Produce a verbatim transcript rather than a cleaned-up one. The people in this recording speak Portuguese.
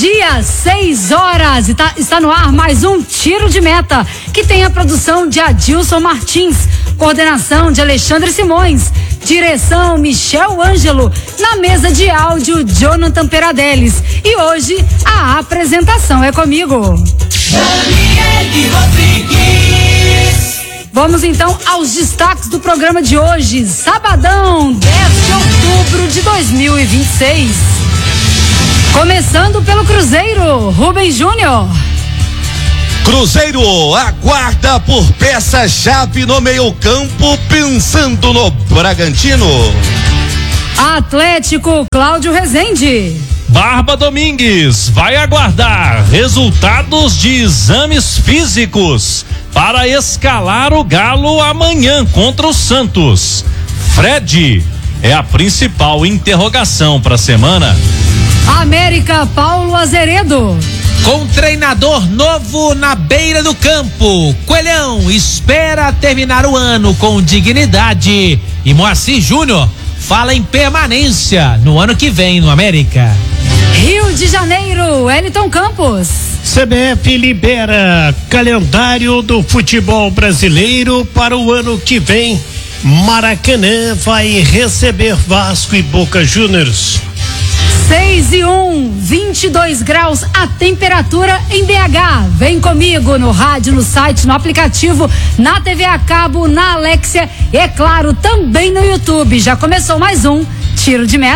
Meio-dia, seis horas, e tá, está no ar mais um Tiro de Meta, que tem a produção de Adilson Martins, coordenação de Alexandre Simões, direção Michel Ângelo, na mesa de áudio Jonathan Peradelis. E hoje a apresentação é comigo, Daniele Rodrigues. Vamos então aos destaques do programa de hoje, sabadão, dez de outubro de dois mil e vinte e seis. Começando pelo Cruzeiro, Rubens Júnior. Cruzeiro aguarda por peça-chave no meio-campo, pensando no Bragantino. Atlético, Cláudio Rezende. Barba Domingues vai aguardar resultados de exames físicos para escalar o Galo amanhã contra o Santos. Fred é a principal interrogação para a semana. América, Paulo Azeredo. Com treinador novo na beira do campo, Coelhão espera terminar o ano com dignidade. E Moacir Júnior fala em permanência no ano que vem no América. Rio de Janeiro, Wellington Campos. C B F libera calendário do futebol brasileiro para o ano que vem. Maracanã vai receber Vasco e Boca Juniors. seis e um, vinte e dois graus a temperatura em B H. Vem comigo no rádio, no site, no aplicativo, na T V a cabo, na Alexia e, é claro, também no YouTube. Já começou mais um Tiro de Meta.